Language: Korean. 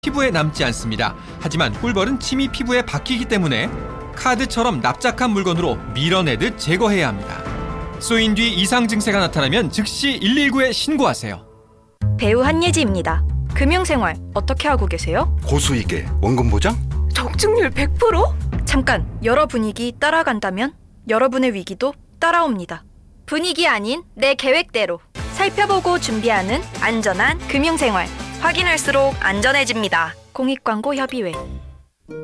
피부에 남지 않습니다. 하지만 꿀벌은 침이 피부에 박히기 때문에 카드처럼 납작한 물건으로 밀어내듯 제거해야 합니다. 쏘인 뒤 이상 증세가 나타나면 즉시 119에 신고하세요. 배우 한예지입니다. 금융생활 어떻게 하고 계세요? 고수익에 원금 보장? 적중률 100%? 잠깐, 여러 분위기 따라간다면 여러분의 위기도 따라옵니다. 분위기 아닌 내 계획대로 살펴보고 준비하는 안전한 금융생활. 확인할수록 안전해집니다. 공익광고 협의회.